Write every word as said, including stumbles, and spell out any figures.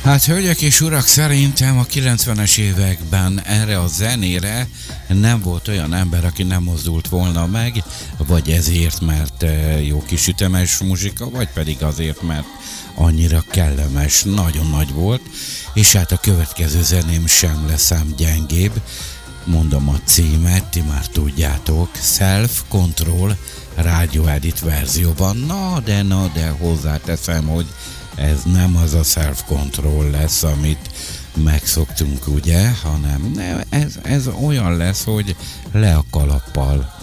Hát, hölgyek és urak, szerintem a kilencvenes években erre a zenére nem volt olyan ember, aki nem mozdult volna meg, vagy ezért, mert jó kis ütemes muzsika, vagy pedig azért, mert annyira kellemes, nagyon nagy volt, és hát a következő zeném sem lesz ám gyengébb. Mondom a címet, ti már tudjátok, Self Control Radio Edit verzióban. Na de, na de hozzáteszem, hogy ez nem az a Self Control lesz, amit megszoktunk, ugye, hanem ez, ez olyan lesz, hogy le a kalappal